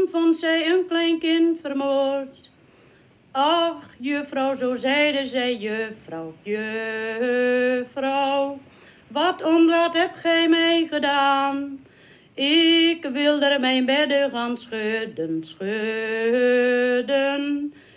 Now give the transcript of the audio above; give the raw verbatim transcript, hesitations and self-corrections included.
toen vond zij een klein kind vermoord. Ach, juffrouw, zo zeide zij, juffrouw, juffrouw, wat onraad hebt gij mij gedaan? Ik wil er mijn bedden gaan schudden, schudden.